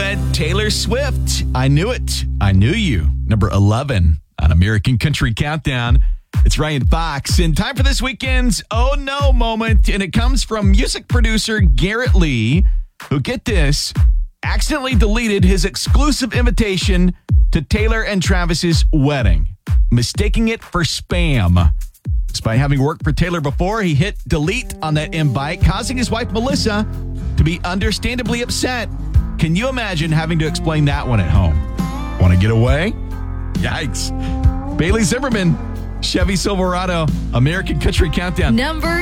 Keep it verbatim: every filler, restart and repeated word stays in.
went Taylor Swift. I Knew It. I Knew You. Number eleven on American Country Countdown. It's Ryan Fox, and time for this weekend's Oh No moment, and it comes from music producer Garrett Lee, who, get this, accidentally deleted his exclusive invitation to Taylor and Travis's wedding, mistaking it for spam. Despite having worked for Taylor before, he hit delete on that invite, causing his wife Melissa to be understandably upset. Can you imagine having to explain that one at home? Want to get away? Yikes. Bailey Zimmerman, Chevy Silverado, American Country Countdown. Number